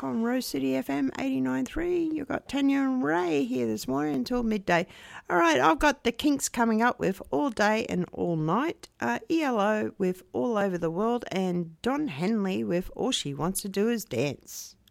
back on Rose City FM 89.3. You've got Tanya and Ray here this morning until midday. All right, I've got the Kinks coming up with All Day and All Night, ELO with All Over the World, and Don Henley with All She Wants to Do Is Dance.